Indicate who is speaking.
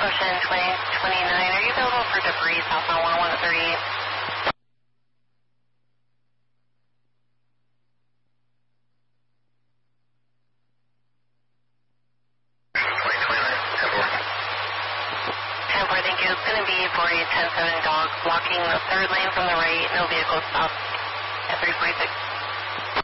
Speaker 1: Ocean 2029, are you available for debris southbound 138? Thank you. It's going to be for a 10-7 dog blocking the third lane from the right. No vehicle stopped at 346.